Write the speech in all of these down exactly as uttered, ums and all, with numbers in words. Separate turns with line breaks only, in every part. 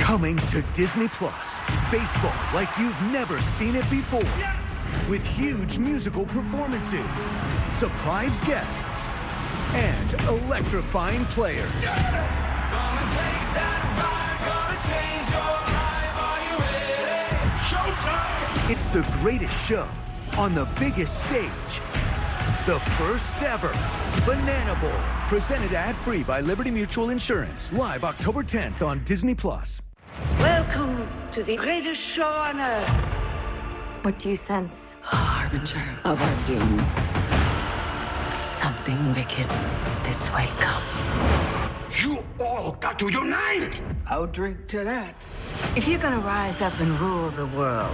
Coming to Disney Plus, baseball like you've never seen it before. Yes! With huge musical performances, surprise guests, and electrifying players. Yeah! Gonna take that ride, gonna change your life. Are you ready? Showtime! It's the greatest show on the biggest stage. The first ever Banana Bowl, presented ad-free by Liberty Mutual Insurance. Live October tenth on Disney Plus.
Welcome to the greatest show on earth.
What do you sense?
A harbinger of our doom. Something wicked this way comes.
You all got to unite! I'll drink to that.
If you're gonna rise up and rule the world,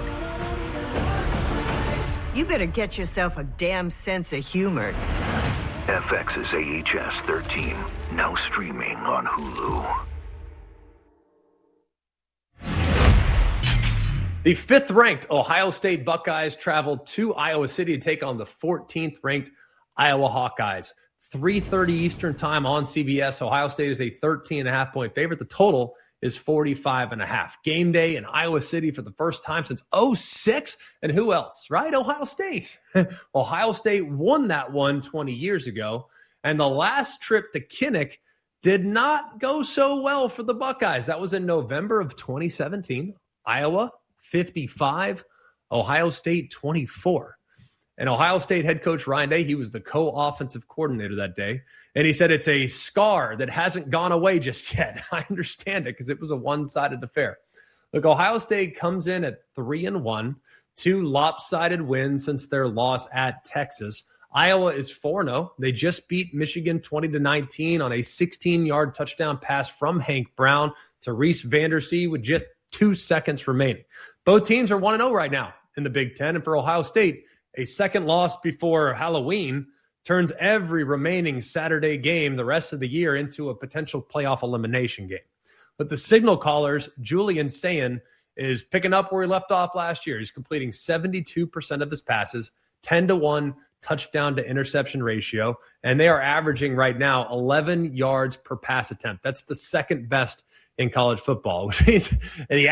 you better get yourself a damn sense of humor.
F X's A H S thirteen, now streaming on Hulu.
The fifth-ranked Ohio State Buckeyes traveled to Iowa City to take on the fourteenth-ranked Iowa Hawkeyes. three thirty Eastern time on C B S. Ohio State is a thirteen and a half point favorite. The total is forty-five and a half. Game day in Iowa City for the first time since oh six. And who else, right? Ohio State. Ohio State won that one twenty years ago. And the last trip to Kinnick did not go so well for the Buckeyes. That was in November of twenty seventeen. Iowa fifty-five, Ohio State twenty-four. And Ohio State head coach Ryan Day, he was the co-offensive coordinator that day. And he said it's a scar that hasn't gone away just yet. I understand it because it was a one-sided affair. Look, Ohio State comes in at three and one, two lopsided wins since their loss at Texas. Iowa is four and oh. They just beat Michigan twenty to nineteen on a sixteen-yard touchdown pass from Hank Brown to Reese Vandersee with just two seconds remaining. Both teams are one and oh right now in the Big Ten. And for Ohio State, a second loss before Halloween turns every remaining Saturday game the rest of the year into a potential playoff elimination game. But the signal callers, Julian Sayin, is picking up where he left off last year. He's completing seventy-two percent of his passes, ten to one touchdown to interception ratio, and they are averaging right now eleven yards per pass attempt. That's the second best in college football, which means the